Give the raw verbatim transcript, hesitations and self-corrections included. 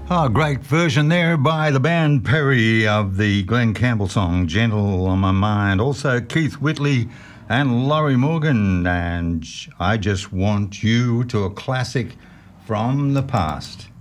Oh, great version there by the band Perry of the Glenn Campbell song, Gentle on My Mind. Also Keith Whitley and Laurie Morgan, and I Just Want You, to a classic from the past.